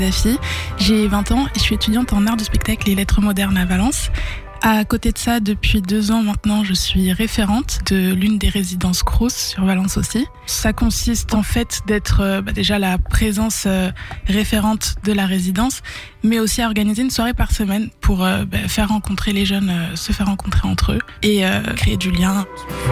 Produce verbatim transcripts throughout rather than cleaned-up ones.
Dafi, j'ai vingt ans et je suis étudiante en art du spectacle et lettres modernes à Valence. À côté de ça, depuis deux ans maintenant, je suis référente de l'une des résidences Crous sur Valence aussi. Ça consiste en fait d'être euh, bah déjà la présence euh, référente de la résidence, mais aussi à organiser une soirée par semaine pour euh, bah, faire rencontrer les jeunes, euh, se faire rencontrer entre eux et euh, créer du lien.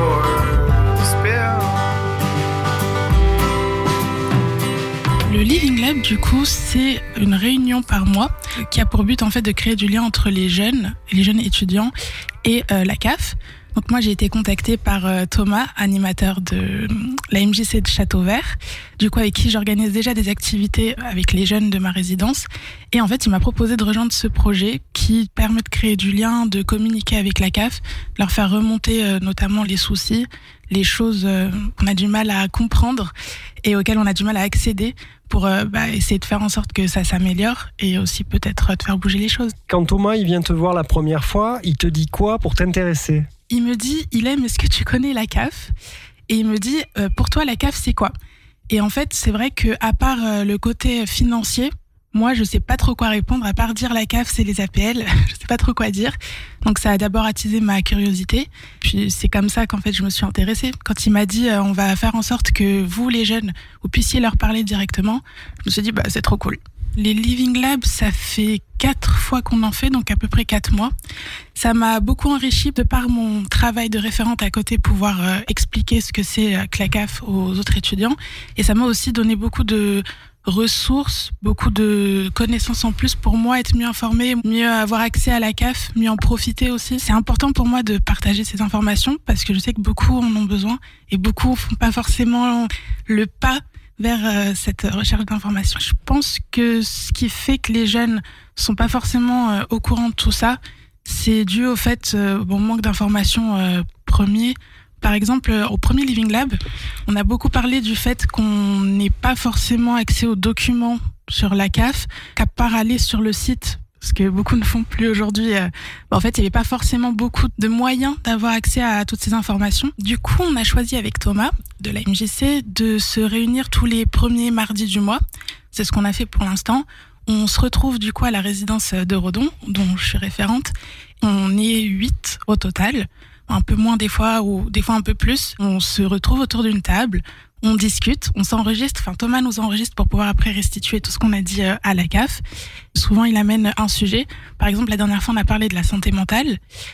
Le Living Lab, du coup, c'est une réunion par mois qui a pour but en fait de créer du lien entre les jeunes, les jeunes étudiants et euh, la C A F. Donc moi, j'ai été contactée par euh, Thomas, animateur de la M J C de Châteauvert, du coup avec qui j'organise déjà des activités avec les jeunes de ma résidence. Et en fait, il m'a proposé de rejoindre ce projet qui permet de créer du lien, de communiquer avec la C A F, leur faire remonter euh, notamment les soucis, les choses euh, qu'on a du mal à comprendre et auxquelles on a du mal à accéder pour euh, bah, essayer de faire en sorte que ça s'améliore et aussi peut-être de faire bouger les choses. Quand Thomas il vient te voir la première fois, il te dit quoi pour t'intéresser ? Il me dit, il aime, est-ce que tu connais la C A F ? Et il me dit, euh, pour toi, la C A F, c'est quoi ? Et en fait, c'est vrai qu'à part euh, le côté financier, moi, je sais pas trop quoi répondre, à part dire la C A F, c'est les A P L, je sais pas trop quoi dire. Donc ça a d'abord attisé ma curiosité. Puis c'est comme ça qu'en fait, je me suis intéressée. Quand il m'a dit, euh, on va faire en sorte que vous, les jeunes, vous puissiez leur parler directement, je me suis dit, bah c'est trop cool. Les Living Labs, ça fait quatre fois qu'on en fait, donc à peu près quatre mois. Ça m'a beaucoup enrichi de par mon travail de référente à côté, pouvoir euh, expliquer ce que c'est euh, que la C A F aux autres étudiants. Et ça m'a aussi donné beaucoup de ressources, beaucoup de connaissances en plus pour moi, être mieux informée, mieux avoir accès à la C A F, mieux en profiter aussi. C'est important pour moi de partager ces informations parce que je sais que beaucoup en ont besoin et beaucoup font pas forcément le pas vers euh, cette recherche d'informations. Je pense que ce qui fait que les jeunes sont pas forcément euh, au courant de tout ça, c'est dû au fait, euh, bon manque d'informations euh, premier. Par exemple, euh, au premier Living Lab, on a beaucoup parlé du fait qu'on n'ait pas forcément accès aux documents sur la C A F, qu'à part aller sur le site, ce que beaucoup ne font plus aujourd'hui. Euh, bah en fait, il n'y avait pas forcément beaucoup de moyens d'avoir accès à toutes ces informations. Du coup, on a choisi avec Thomas de la M J C de se réunir tous les premiers mardis du mois. C'est ce qu'on a fait pour l'instant. On se retrouve du coup à la résidence de Redon, dont je suis référente. On est huit au total, un peu moins des fois ou des fois un peu plus. On se retrouve autour d'une table, on discute, on s'enregistre. Enfin, Thomas nous enregistre pour pouvoir après restituer tout ce qu'on a dit à la C A F. Souvent, il amène un sujet. Par exemple, la dernière fois, on a parlé de la santé mentale.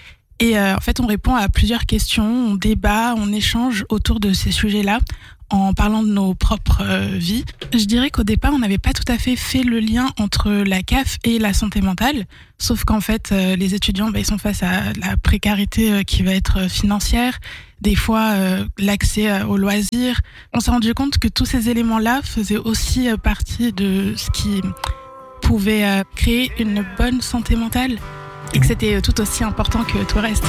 Et euh, en fait, on répond à plusieurs questions, on débat, on échange autour de ces sujets-là en parlant de nos propres euh, vies. Je dirais qu'au départ, on n'avait pas tout à fait fait le lien entre la C A F et la santé mentale, sauf qu'en fait, euh, les étudiants, bah, ils sont face à la précarité euh, qui va être financière, des fois euh, l'accès euh, aux loisirs. On s'est rendu compte que tous ces éléments-là faisaient aussi euh, partie de ce qui pouvait euh, créer une bonne santé mentale et que c'était euh, tout aussi important que tout le reste.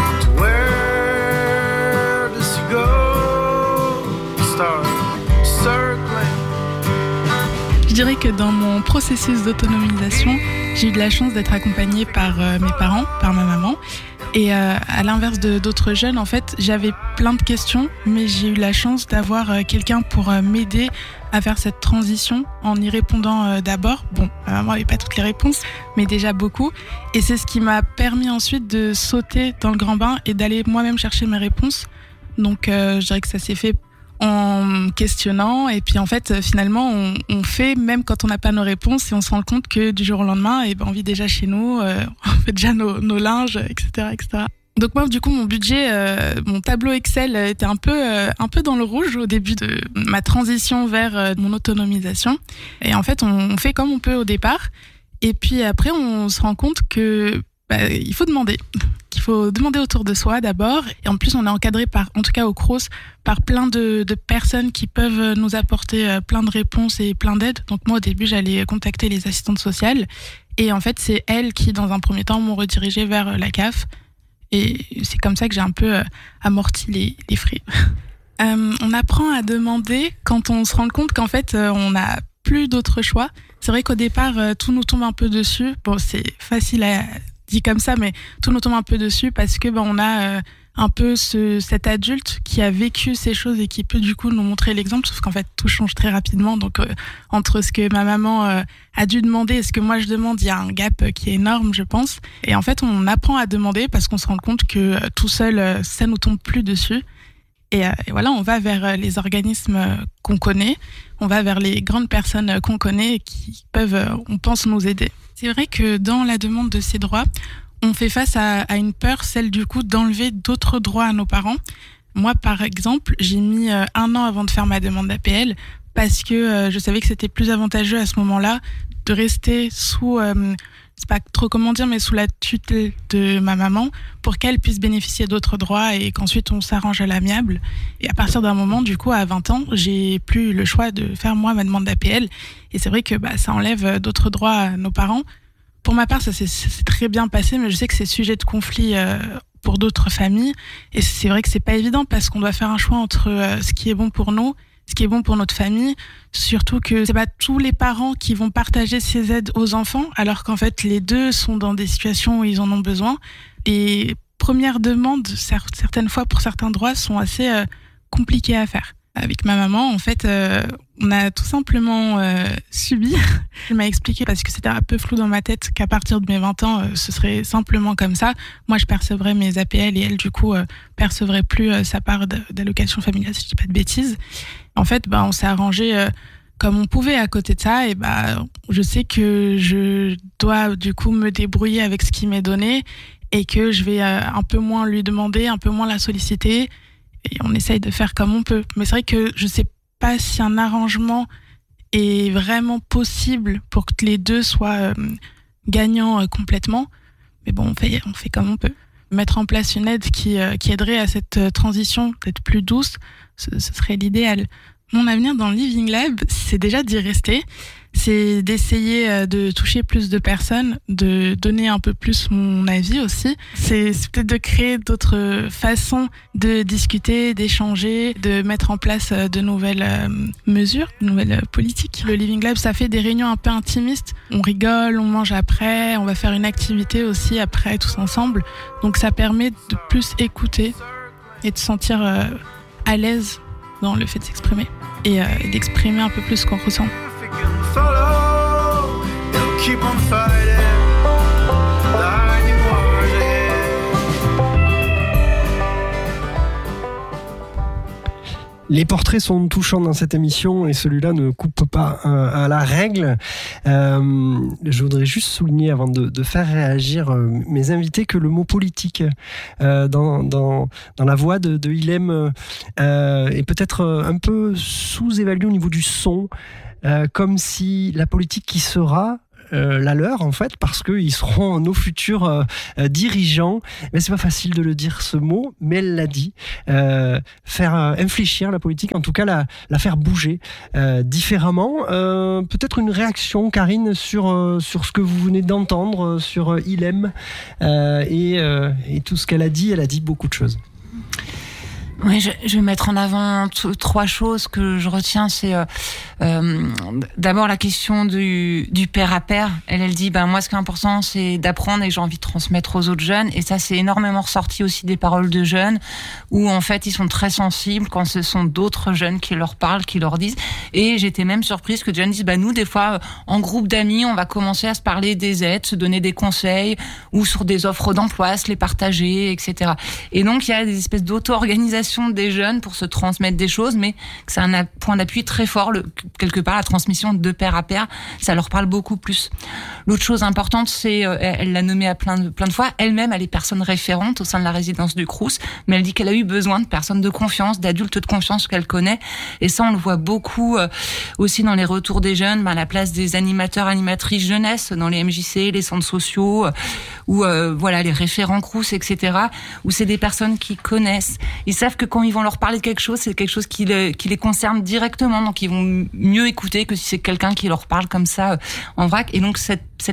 Where does she go? Start circling. Je dirais que dans mon processus d'autonomisation, j'ai eu de la chance d'être accompagnée par euh, mes parents, par ma maman. Et euh, à l'inverse de d'autres jeunes, en fait, j'avais plein de questions, mais j'ai eu la chance d'avoir euh, quelqu'un pour euh, m'aider à faire cette transition en y répondant euh, d'abord. Bon, ma maman n'avait pas toutes les réponses, mais déjà beaucoup. Et c'est ce qui m'a permis ensuite de sauter dans le grand bain et d'aller moi-même chercher mes réponses. Donc, euh, je dirais que ça s'est fait en questionnant. Et puis, en fait, finalement, on, on fait même quand on n'a pas nos réponses et on se rend compte que du jour au lendemain, et ben, on vit déjà chez nous, euh, on fait déjà nos, nos linges, et cetera, et cetera. Donc moi, du coup, mon budget, euh, mon tableau Excel était un peu, euh, un peu dans le rouge au début de ma transition vers euh, mon autonomisation. Et en fait, on, on fait comme on peut au départ. Et puis après, on se rend compte que bah, il faut demander. Qu'il faut demander autour de soi d'abord. Et en plus, on est encadré par, en tout cas au Crous, par plein de, de personnes qui peuvent nous apporter plein de réponses et plein d'aides. Donc moi, au début, j'allais contacter les assistantes sociales. Et en fait, c'est elles qui, dans un premier temps, m'ont redirigé vers la C A F. Et c'est comme ça que j'ai un peu euh, amorti les, les frais. euh, on apprend à demander quand on se rend compte qu'en fait, euh, on n'a plus d'autre choix. C'est vrai qu'au départ, euh, tout nous tombe un peu dessus. Bon, c'est facile à dire comme ça, mais tout nous tombe un peu dessus parce que ben, on a euh, un peu ce, cet adulte qui a vécu ces choses et qui peut du coup nous montrer l'exemple, sauf qu'en fait tout change très rapidement. Donc euh, entre ce que ma maman euh, a dû demander et ce que moi je demande, il y a un gap qui est énorme, je pense. Et en fait on apprend à demander parce qu'on se rend compte que euh, tout seul euh, ça nous tombe plus dessus. Et, euh, et voilà, on va vers les organismes qu'on connaît, on va vers les grandes personnes qu'on connaît et qui peuvent, euh, on pense, nous aider. C'est vrai que dans la demande de ces droits, on fait face à, à une peur, celle du coup d'enlever d'autres droits à nos parents. Moi, par exemple, j'ai mis euh, un an avant de faire ma demande d'A P L parce que euh, je savais que c'était plus avantageux à ce moment-là de rester sous, euh, c'est pas trop comment dire, mais sous la tutelle de ma maman pour qu'elle puisse bénéficier d'autres droits et qu'ensuite on s'arrange à l'amiable. Et à partir d'un moment, du coup, à vingt ans, j'ai plus le choix de faire moi ma demande d'A P L. Et c'est vrai que bah, ça enlève d'autres droits à nos parents. Pour ma part, ça s'est, ça s'est très bien passé, mais je sais que c'est sujet de conflit euh, pour d'autres familles. Et c'est vrai que c'est pas évident parce qu'on doit faire un choix entre euh, ce qui est bon pour nous, ce qui est bon pour notre famille. Surtout que c'est pas tous les parents qui vont partager ces aides aux enfants, alors qu'en fait les deux sont dans des situations où ils en ont besoin. Et premières demandes, certaines fois pour certains droits, sont assez euh, compliquées à faire. Avec ma maman, en fait, euh, on a tout simplement euh, subi. Elle m'a expliqué, parce que c'était un peu flou dans ma tête, qu'à partir de mes vingt ans, euh, ce serait simplement comme ça. Moi, je percevrais mes A P L et elle, du coup, euh, percevrait plus euh, sa part d'allocation familiale, si je dis pas de bêtises. En fait, bah, on s'est arrangé euh, comme on pouvait à côté de ça. Et bah, je sais que je dois, du coup, me débrouiller avec ce qui m'est donné et que je vais euh, un peu moins lui demander, un peu moins la solliciter. Et on essaye de faire comme on peut. Mais c'est vrai que je sais pas si un arrangement est vraiment possible pour que les deux soient euh, gagnants euh, complètement. Mais bon, on fait, on fait comme on peut. Mettre en place une aide qui, euh, qui aiderait à cette euh, transition peut-être plus douce, ce, ce serait l'idéal. Mon avenir dans le Living Lab, c'est déjà d'y rester. C'est d'essayer de toucher plus de personnes, de donner un peu plus mon avis aussi. C'est, c'est peut-être de créer d'autres façons de discuter, d'échanger, de mettre en place de nouvelles mesures, de nouvelles politiques. Le Living Lab, ça fait des réunions un peu intimistes. On rigole, on mange après, on va faire une activité aussi après tous ensemble. Donc ça permet de plus écouter et de se sentir à l'aise dans le fait de s'exprimer et euh, d'exprimer un peu plus ce qu'on ressent. Les portraits sont touchants dans cette émission et celui-là ne coupe pas à la règle. Euh, je voudrais juste souligner, avant de, de faire réagir euh, mes invités, que le mot politique euh, dans, dans, dans la voix de, de Ilham euh, est peut-être un peu sous-évalué au niveau du son, euh, comme si la politique qui sera Euh, la leur en fait, parce qu'ils seront nos futurs euh, euh, dirigeants. Mais c'est pas facile de le dire ce mot, mais elle l'a dit. Euh, faire euh, infléchir la politique, en tout cas la, la faire bouger euh, différemment. Euh, peut-être une réaction, Karine, sur, euh, sur ce que vous venez d'entendre, sur euh, Ilham euh, et, euh, et tout ce qu'elle a dit. Elle a dit beaucoup de choses. Oui, je, je vais mettre en avant t- trois choses que je retiens. C'est euh, euh, d'abord la question du, du pair à pair. Elle, elle dit, ben moi, ce qui est important, c'est d'apprendre et j'ai envie de transmettre aux autres jeunes. Et ça, c'est énormément ressorti aussi des paroles de jeunes, où en fait, ils sont très sensibles quand ce sont d'autres jeunes qui leur parlent, qui leur disent. Et j'étais même surprise que des jeunes disent, ben nous, des fois, en groupe d'amis, on va commencer à se parler des aides, se donner des conseils, ou sur des offres d'emploi, se les partager, et cetera. Et donc, il y a des espèces d'auto-organisation des jeunes pour se transmettre des choses, mais que c'est un point d'appui très fort, le, quelque part, la transmission de pair à pair, ça leur parle beaucoup plus. L'autre chose importante, c'est, euh, elle l'a nommé à plein de, plein de fois, elle-même, elle est personne référente au sein de la résidence du Crous, mais elle dit qu'elle a eu besoin de personnes de confiance, d'adultes de confiance qu'elle connaît, et ça, on le voit beaucoup euh, aussi dans les retours des jeunes, ben, à la place des animateurs, animatrices jeunesse, dans les M J C, les centres sociaux, euh, ou euh, voilà, les référents Crous, et cetera, où c'est des personnes qui connaissent, ils savent que quand ils vont leur parler de quelque chose, c'est quelque chose qui, le, qui les concerne directement, donc ils vont mieux écouter que si c'est quelqu'un qui leur parle comme ça euh, en vrac. Et donc cette, cette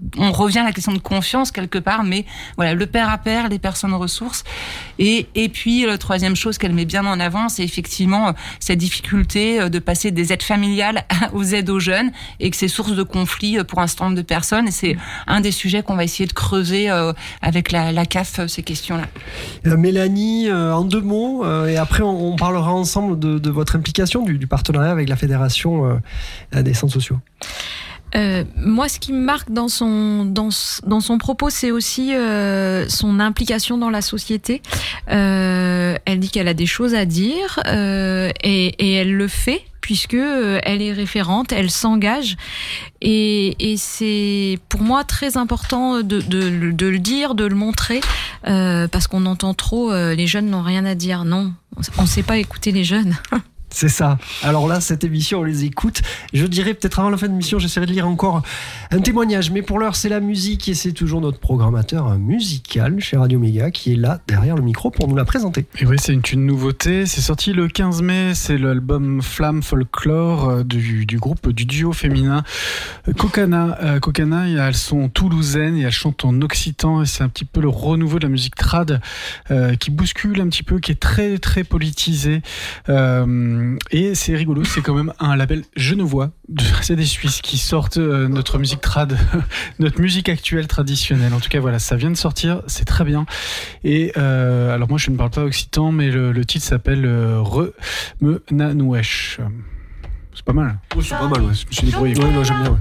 on revient à la question de confiance quelque part, mais voilà, le pair à pair, les personnes ressources. Et, et puis, la troisième chose qu'elle met bien en avant, c'est effectivement cette difficulté de passer des aides familiales aux aides aux jeunes et que c'est source de conflits pour un certain nombre de personnes. Et c'est un des sujets qu'on va essayer de creuser avec la, la C A F, ces questions-là. Euh, Mélanie, euh, en deux mots, euh, et après on, on parlera ensemble de, de votre implication, du, du partenariat avec la Fédération euh, des centres sociaux. Euh, moi, ce qui me marque dans son dans dans son propos, c'est aussi euh, son implication dans la société. Euh, elle dit qu'elle a des choses à dire euh, et, et elle le fait puisque euh, elle est référente, elle s'engage et, et c'est pour moi très important de, de, de le dire, de le montrer euh, parce qu'on entend trop euh, les jeunes n'ont rien à dire. Non, on ne sait pas écouter les jeunes. C'est ça. Alors là, cette émission, on les écoute. Je dirais peut-être avant la fin de l'émission, j'essaierai de lire encore un témoignage. Mais pour l'heure, c'est la musique et c'est toujours notre programmateur musical chez Radio Méga qui est là derrière le micro pour nous la présenter. Et oui, c'est une, une nouveauté. C'est sorti le quinze mai. C'est l'album Flamme Folklore du, du groupe, du duo féminin Kokana. Euh, Kokana, elles sont toulousaines et elles chantent en occitan. Et c'est un petit peu le renouveau de la musique trad euh, qui bouscule un petit peu, qui est très, très politisé. Euh, Et c'est rigolo, c'est quand même un label genevois, c'est des Suisses qui sortent euh, notre musique trad, notre musique actuelle traditionnelle. En tout cas, voilà, ça vient de sortir, c'est très bien. Et euh, alors moi, je ne parle pas occitan, mais le, le titre s'appelle euh, Re Me Nanouesh. C'est pas mal. Oh, c'est pas mal, ouais. Je me suis débrouillé. Ouais, ouais, j'aime bien. Ouais.